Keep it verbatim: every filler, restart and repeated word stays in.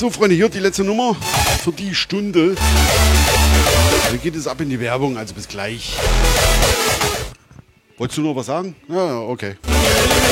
So, Freunde, hier die letzte Nummer für die Stunde. Dann geht es ab in die Werbung, also bis gleich. Wolltest du noch was sagen? Ja, okay.